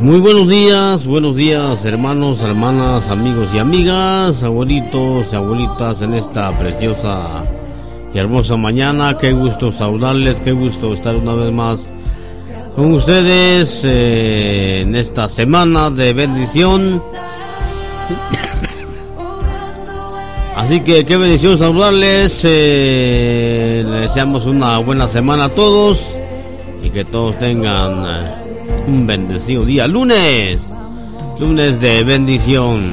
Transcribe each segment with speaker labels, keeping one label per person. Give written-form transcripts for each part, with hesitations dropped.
Speaker 1: Muy buenos días, hermanos, hermanas, amigos y amigas, abuelitos y abuelitas, en esta preciosa y hermosa mañana. Qué gusto saludarles, qué gusto estar una vez más con ustedes en esta semana de bendición. Así que qué bendición saludarles, les deseamos una buena semana a todos y que todos tengan un bendecido día. Lunes de bendición.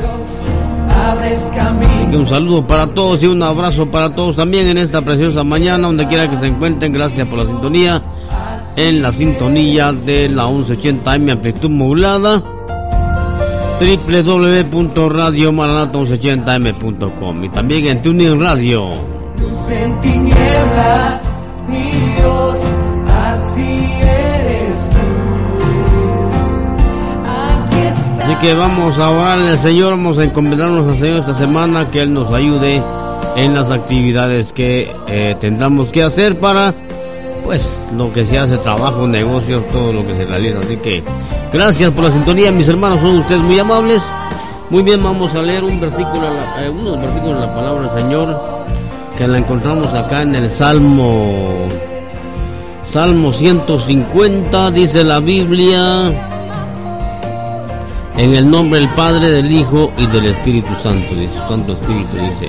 Speaker 1: Así que un saludo para todos y un abrazo para todos también en esta preciosa mañana, donde quiera que se encuentren. Gracias por la sintonía, en la sintonía de la 1180M amplitud modulada, www.radiomaranata1180m.com, y también en TuneIn Radio.
Speaker 2: Luz en tinieblas, mi Dios, así eres tú. Aquí está.
Speaker 1: Así que vamos a orarle al Señor, vamos a encomendarnos al Señor esta semana, que Él nos ayude en las actividades que tendremos que hacer para, pues, lo que se hace, trabajo, negocios, todo lo que se realiza. Así que gracias por la sintonía, mis hermanos, son ustedes muy amables. Muy bien, vamos a leer unos versículos de la palabra del Señor, que la encontramos acá en el Salmo 150. Dice la Biblia: en el nombre del Padre, del Hijo y del Espíritu Santo, de su Santo Espíritu, dice: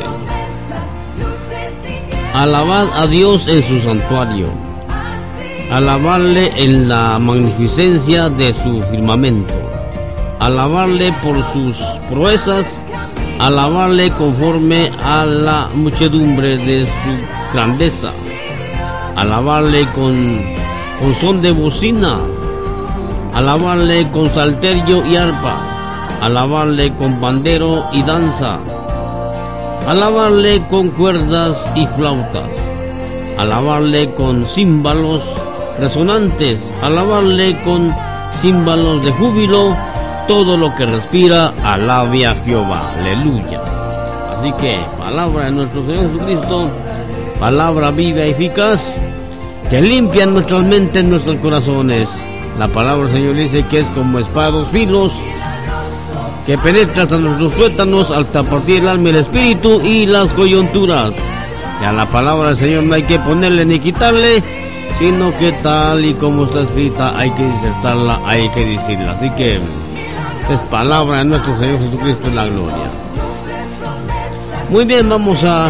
Speaker 1: alabad a Dios en su santuario, alabarle en la magnificencia de su firmamento, alabarle por sus proezas, alabarle conforme a la muchedumbre de su grandeza, alabarle con son de bocina, alabarle con salterio y arpa, alabarle con pandero y danza, alabarle con cuerdas y flautas, alabarle con címbalos resonantes, alabarle con címbalos de júbilo. Todo lo que respira, alabe a Jehová. Aleluya. Así que, palabra de nuestro Señor Jesucristo, palabra viva y eficaz, que limpia nuestras mentes, nuestros corazones. La palabra del Señor dice que es como espada dos filos, que penetra hasta nuestros tuétanos, hasta partir el alma y el espíritu y las coyunturas. Y a la palabra del Señor no hay que ponerle ni quitarle, sino que tal y como está escrita hay que disertarla, hay que decirla. Así que esta es palabra de nuestro Señor Jesucristo en la gloria. Muy bien, vamos a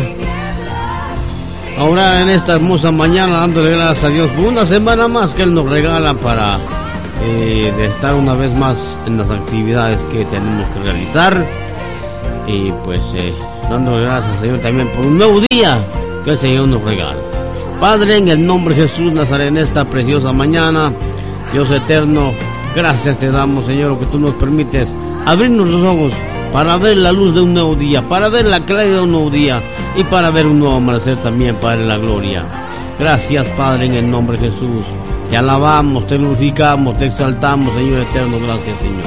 Speaker 1: orar en esta hermosa mañana, dándole gracias a Dios por una semana más que Él nos regala para de estar una vez más en las actividades que tenemos que realizar. Y pues dándole gracias al Señor también por un nuevo día que el Señor nos regala. Padre, en el nombre de Jesús Nazaret, en esta preciosa mañana, Dios eterno, gracias te damos, Señor, que tú nos permites abrir nuestros ojos para ver la luz de un nuevo día, para ver la claridad de un nuevo día y para ver un nuevo amanecer también, Padre, la gloria. Gracias, Padre, en el nombre de Jesús. Te alabamos, te glorificamos, te exaltamos, Señor eterno. Gracias, Señor.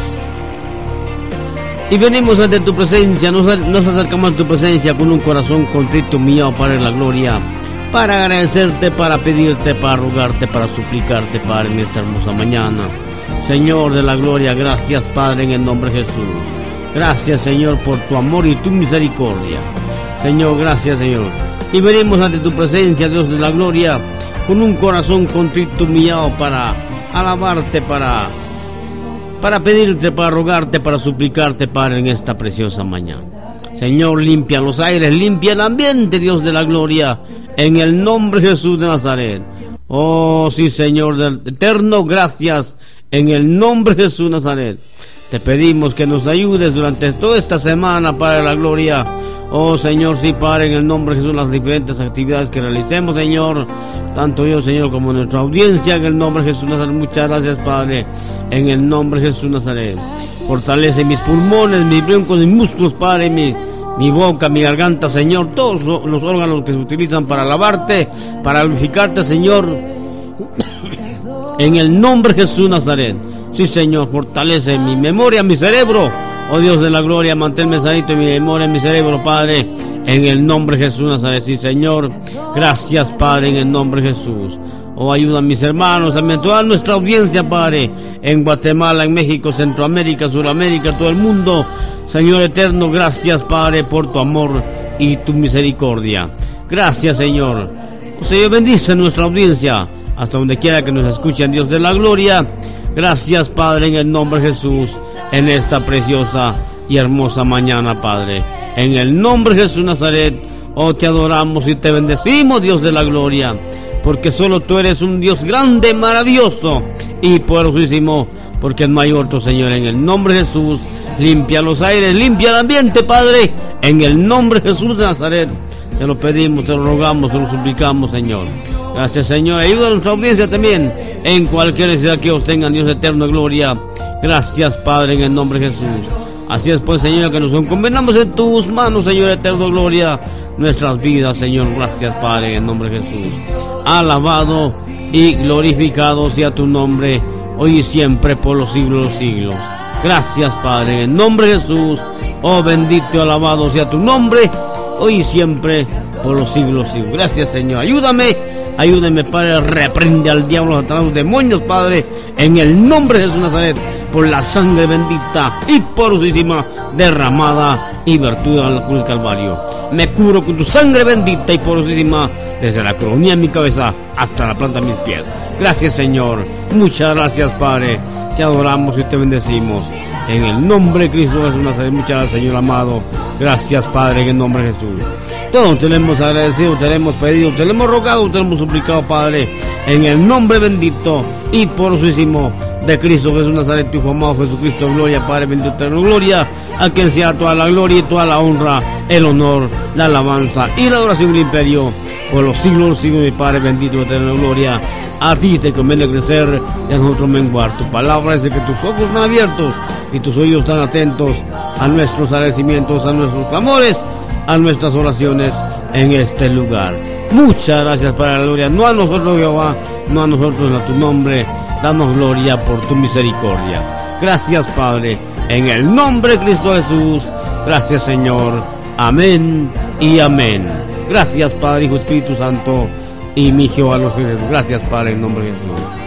Speaker 1: Y venimos ante tu presencia, nos acercamos a tu presencia con un corazón contrito, mío, Padre, la gloria, para agradecerte, para pedirte, para rogarte, para suplicarte, Padre, en esta hermosa mañana. Señor de la gloria, gracias, Padre, en el nombre de Jesús. Gracias, Señor, por tu amor y tu misericordia. Señor, gracias, Señor. Y venimos ante tu presencia, Dios de la gloria, con un corazón contrito, humillado, para alabarte, para pedirte, para rogarte, para suplicarte, Padre, en esta preciosa mañana. Señor, limpia los aires, limpia el ambiente, Dios de la gloria, en el nombre de Jesús de Nazaret. Oh, sí, Señor del eterno, gracias, en el nombre de Jesús de Nazaret. Te pedimos que nos ayudes durante toda esta semana, Padre de la gloria. Oh, Señor, sí, Padre, en el nombre de Jesús, las diferentes actividades que realicemos, Señor, tanto yo, Señor, como nuestra audiencia, en el nombre de Jesús Nazaret. Muchas gracias, Padre, en el nombre de Jesús Nazaret. Fortalece mis pulmones, mis broncos, mis músculos, Padre, mi boca, mi garganta, Señor, todos los órganos que se utilizan para alabarte, para glorificarte, Señor, en el nombre de Jesús Nazaret. Sí, Señor, fortalece mi memoria, mi cerebro. Oh Dios de la gloria, manténme sanito en mi memoria, en mi cerebro, Padre, en el nombre de Jesús Nazaret. Sí, Señor, gracias, Padre, en el nombre de Jesús. Oh, ayuda a mis hermanos, también a toda nuestra audiencia, Padre, en Guatemala, en México, Centroamérica, Suramérica, todo el mundo. Señor eterno, gracias, Padre, por tu amor y tu misericordia. Gracias, Señor. Oh, Señor, bendice nuestra audiencia, hasta donde quiera que nos escuchen, Dios de la gloria. Gracias, Padre, en el nombre de Jesús, en esta preciosa y hermosa mañana, Padre. En el nombre de Jesús Nazaret, oh, te adoramos y te bendecimos, Dios de la gloria, porque solo tú eres un Dios grande, maravilloso y poderosísimo, porque no hay otro, Señor. En el nombre de Jesús, limpia los aires, limpia el ambiente, Padre. En el nombre de Jesús de Nazaret, te lo pedimos, te lo rogamos, te lo suplicamos, Señor. Gracias, Señor. Ayuda a nuestra audiencia también, en cualquier necesidad que os tengan, Dios eterno de gloria. Gracias, Padre, en el nombre de Jesús. Así es, pues, Señor, que nos encomendamos en tus manos, Señor eterno de gloria, nuestras vidas, Señor. Gracias, Padre, en el nombre de Jesús. Alabado y glorificado sea tu nombre, hoy y siempre, por los siglos de los siglos. Gracias, Padre, en el nombre de Jesús. Oh, bendito y alabado sea tu nombre, hoy y siempre, por los siglos de los siglos. Gracias, Señor. Ayúdame, Padre. Reprende al diablo, a los demonios, Padre, en el nombre de Jesús Nazaret, por la sangre bendita y porosísima derramada y vertida en la cruz del Calvario. Me cubro con tu sangre bendita y porosísima, desde la coronilla de mi cabeza hasta la planta de mis pies. Gracias, Señor. Muchas gracias, Padre. Te adoramos y te bendecimos. En el nombre de Cristo Jesús Nazaret. Muchas gracias, Señor amado. Gracias, Padre, en el nombre de Jesús. Todos te lo hemos agradecido, te lo hemos pedido, te lo hemos rogado, te lo hemos suplicado, Padre, en el nombre bendito y porosísimo de Cristo Jesús Nazaret, tu Hijo amado Jesucristo. Gloria, Padre, bendito, eterno, gloria, a quien sea toda la gloria y toda la honra, el honor, la alabanza y la adoración del imperio, por los siglos, mi Padre, bendito, eterno, gloria. A ti te conviene crecer y a nosotros menguar. Tu palabra es de que tus ojos están abiertos y tus oídos están atentos a nuestros agradecimientos, a nuestros clamores, a nuestras oraciones en este lugar. Muchas gracias, para la gloria, no a nosotros, Jehová, no a nosotros, a tu nombre. Danos gloria por tu misericordia. Gracias, Padre, en el nombre de Cristo Jesús. Gracias, Señor. Amén y amén. Gracias, Padre, Hijo, Espíritu Santo y mi Jehová los Jesús. Gracias, Padre, en nombre de Jesús.